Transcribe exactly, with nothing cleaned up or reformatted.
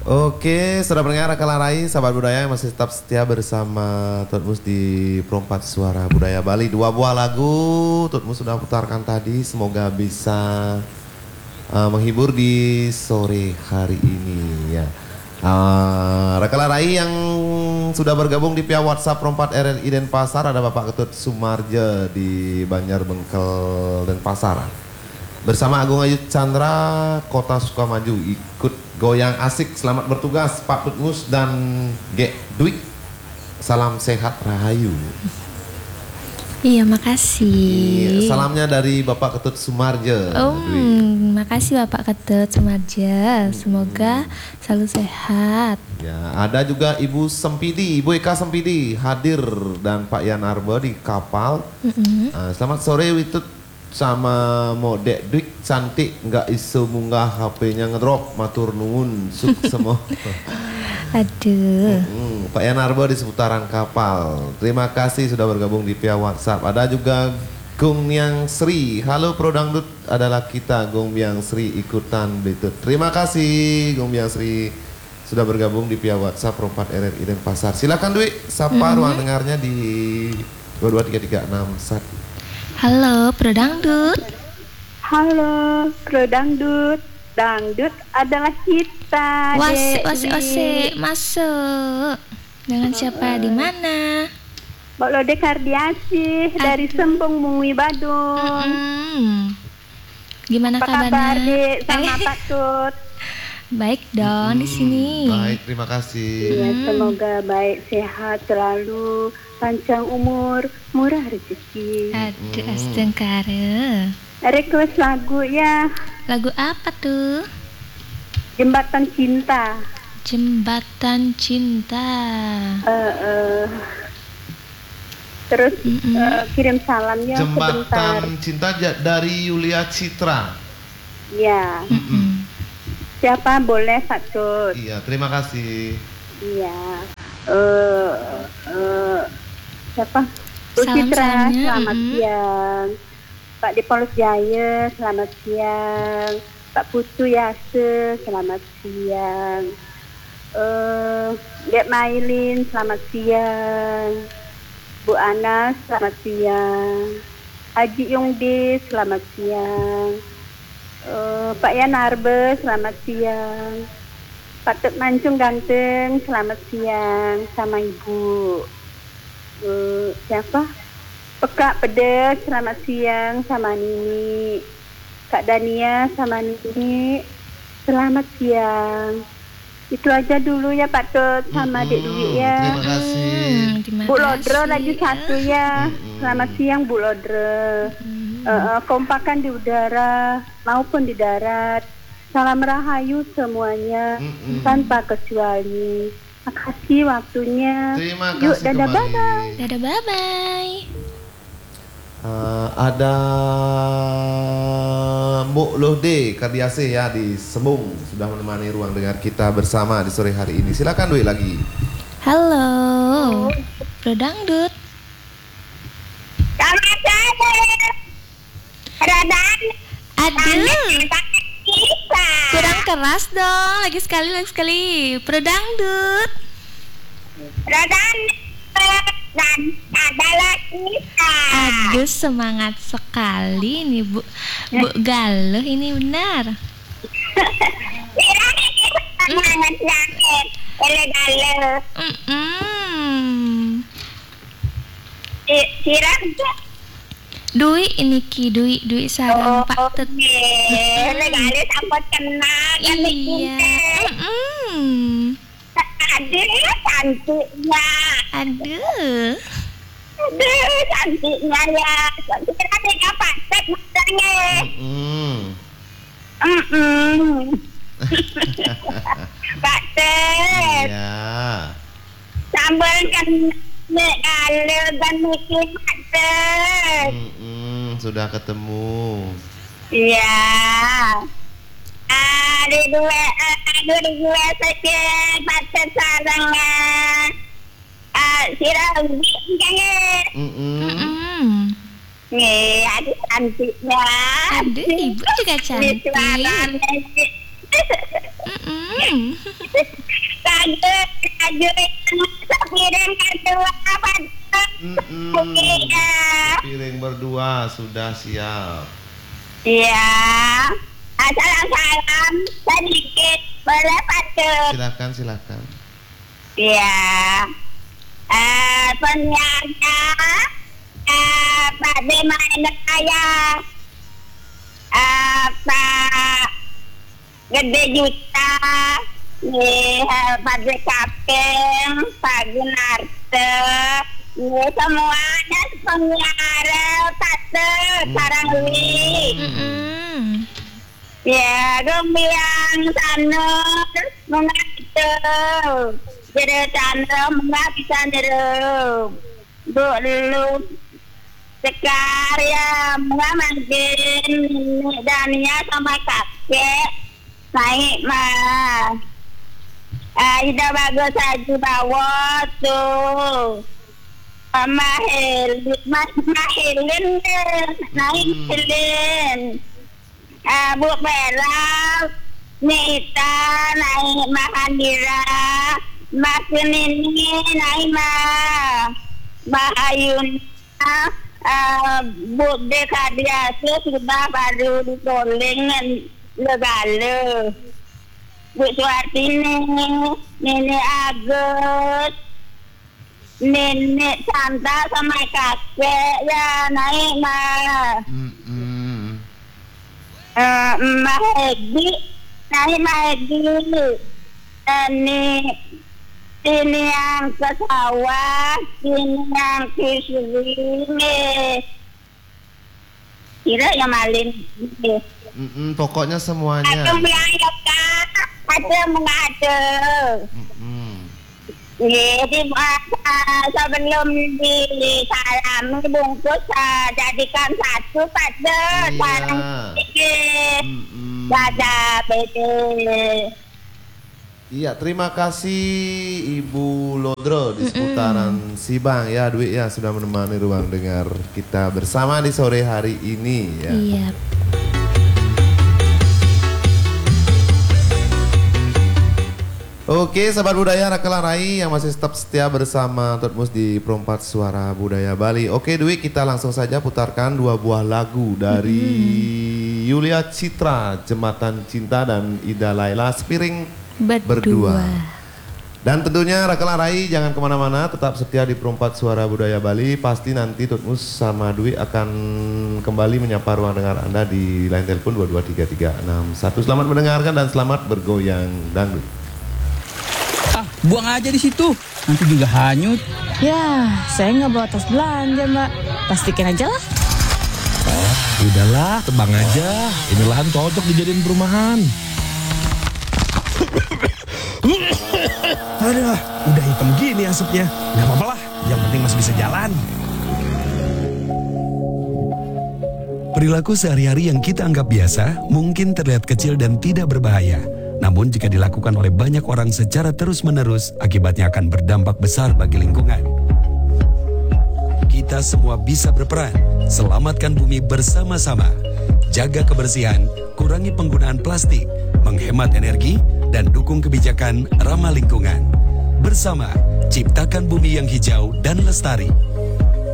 Oke, sudah mendengar Rakalah Rai, sahabat budaya yang masih tetap setia bersama Tutmus di Perompat Suara Budaya Bali. Dua buah lagu Tutmus sudah putarkan tadi, semoga bisa uh, menghibur di sore hari ini ya. Uh, Rakalah Rai yang sudah bergabung di pihak WhatsApp Perompat R R I Denpasar, ada Bapak Ketut Sumarja di Banjarbengkel Denpasar. Bersama Agung Ayu Chandra, Kota Sukamaju, ikut goyang asik. Selamat bertugas Pak Tutmus dan Gek Dwi. Salam sehat rahayu. Iya, makasih. Salamnya dari Bapak Ketut Sumarja. Oh, hmm, makasih Bapak Ketut Sumarja. Semoga hmm. selalu sehat. Ya, ada juga Ibu Sempidi, Ibu Eka Sempidi hadir dan Pak Yan Arba di kapal. Mm-hmm. uh, selamat sore Witut sama Modek Dwi cantik, nggak isu munggah H P-nya ngedrop, matur nuwun suk semua. Aduh. Hmm, Pak Yan Arba di seputaran kapal. Terima kasih sudah bergabung di via WhatsApp. Ada juga Gung Yang Sri. Halo Pro Dangdut adalah kita, Gung Yang Sri ikutan Bitut. Terima kasih Gung Yang Sri sudah bergabung di via WhatsApp Perompat R R I Denpasar. Silakan Dwi, sapa mm-hmm. ruang dengarnya di dua dua tiga tiga enam satu. Halo Pro Dangdut. Halo Pro Dangdut. Dangdut adalah kita. Wase wase wase masuk. Dengan siapa, di mana? Mbak Lode Kardiasih dari Sembong Mungwi Badung. Mm-hmm. Gimana apa kabarnya? Kabar, Dek, sama eh. Pak Tut? Baik dong hmm, di sini. Baik, terima kasih. Ya, semoga baik, sehat selalu, panjang umur, murah rezeki. Aduh, hmm. astengkara. Request lagu ya. Lagu apa tuh? Jembatan Cinta. Jembatan Cinta. Uh, uh, terus uh, kirim salamnya Jembatan sebentar. Cinta dari Yulia Citra. Ya. Mm-mm. Siapa boleh Pak Tut? Iya, terima kasih. Iya. Uh, uh, siapa? Bu Citra, selamat mm-hmm. siang. Pak Dipolus Jaya, selamat siang. Pak Putu Yase, selamat siang. Uh, Dek Mailin, selamat siang. Bu Ana, selamat siang. Haji Yongde, selamat siang. Uh, Pak Yan Arbe, selamat siang. Pak Tuk Mancung Ganteng, selamat siang sama Ibu. Uh, siapa? Pekak Pedes, selamat siang sama Nini. Kak Dania sama Nini, selamat siang. Itu aja dulu ya Pak Tut sama mm-hmm. Dek Dwi ya. Terima kasih. Hmm, Bu Lodro lagi satu ya. Mm-hmm. Selamat siang Bu Lodro. Mm-hmm. Uh, kompakan di udara maupun di darat. Salam rahayu semuanya mm-hmm. tanpa kecuali. Makasih waktunya. Terima kasih. Yuk, dadah bye-bye. Dadah bye-bye. Uh, ada Mbok Lode Kardiasih ya di Sembung sudah menemani ruang dengar kita bersama di sore hari ini. Silakan Dwi lagi. Halo, Pro Dangdut. Selamat sore. Radan. Aduh. Kurang keras dong. Lagi sekali, lagi sekali. Pro Dangdut. Radan. Dan adalah kita. Aduh, semangat sekali nih Bu Bu Galuh, ini benar. Semangat banget, Ele Galuh. Sirah Dwi ini Ki Dwi Dwi sarang oh, Pak Tut. Ele Galuh sampai kenal kan iya. Aduh, cantiknya. Aduh. Aduh, cantiknya ya. Cantiknya tiga paket matanya. Mm-mm. Mm-mm. Pak Ted. Iya. Sambal kan nek Galuh dan mikir Pak Ted. Mm-mm. Sudah ketemu. Iya. Aduh dua, aduh dua sakit, patut sarangnya. Ah, sirah jangan. Mm-mm. Nih, aduh cantiknya. Aduh, ibu juga cantik. Mm-mm. bagus, prajurit sepiring berdua Pak. Mm-mm. Piring berdua sudah siap. Iya. Salam-salam sedikit boleh Patut. Silakan, silakan. Iya. Eh, penyiarnya eh, Pak Bima saya eh, Pak Gede Juta, nih Pak Kapten, Pak Gunarte, nih semuanya penyiar Patut sarang wi. Ya, gemiang sanur mengatu, jadi sanur mengatu sanur, bu lu sekarang mengamankan dania sama kakek naik mah, ida bagus aja bawa tuh, mahel, mas mahelin naik helin. Uh, Bu Perak, Nita, naik Mahandira, Makin ini naik Ma, Mahayuna, uh, Bu Dekadiasi sudah baru ditolong legale. Bu Suartini, Nenek Agus, Nenek Santa sama kakek ya naik Ma. Uh, Mahedi, naik Mahedi, ini ini yang ke sawah, ini yang ke sungai, kira yang malin. Mm-mm, pokoknya semuanya. Ada yang ada mengada. Jadi sebelum disalami bungkus jadikan satu pada sarang sedikit dada bete. Iya, terima kasih Ibu Lodro di seputaran Sibang ya, Dwi ya sudah menemani ruang dengar kita bersama di sore hari ini ya. Iya. Oke, sahabat budaya Rakelarai yang masih tetap setia bersama Tutmus di Perempat Suara Budaya Bali. Oke, Dwi, kita langsung saja putarkan dua buah lagu dari hmm. Yulia Citra, Jembatan Cinta, dan Ida Laila, Sepiring Berdua. Berdua. Dan tentunya Rakelarai jangan kemana-mana, tetap setia di Perempat Suara Budaya Bali. Pasti nanti Tutmus sama Dwi akan kembali menyapa ruang dengar Anda di line telepon dua dua tiga tiga enam satu. Selamat mendengarkan dan selamat bergoyang dangdut. Ah, buang aja di situ, nanti juga hanyut. Ya, saya nggak bawa tas belanja, Mbak. Plastikin aja lah. Oh, udahlah, tebang aja. Ini lahan cocok dijadiin perumahan. Aduh, udah hitam gini asapnya. Nggak apa-apa lah, yang penting masih bisa jalan. Perilaku sehari-hari yang kita anggap biasa mungkin terlihat kecil dan tidak berbahaya. Namun jika dilakukan oleh banyak orang secara terus-menerus, akibatnya akan berdampak besar bagi lingkungan. Kita semua bisa berperan, selamatkan bumi bersama-sama. Jaga kebersihan, kurangi penggunaan plastik, menghemat energi, dan dukung kebijakan ramah lingkungan. Bersama, ciptakan bumi yang hijau dan lestari.